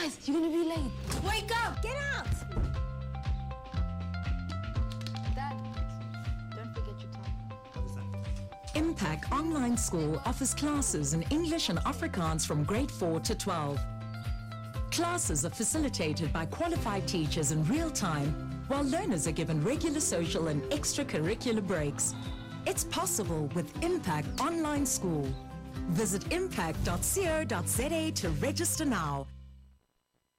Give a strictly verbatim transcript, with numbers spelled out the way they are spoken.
Guys, you're gonna be late. Wake up! Get out! Dad, don't forget your tie. Impact Online School offers classes in English and Afrikaans from grade four to twelve. Classes are facilitated by qualified teachers in real time, while learners are given regular social and extracurricular breaks. It's possible with Impact Online School. Visit impact dot co dot za to register now.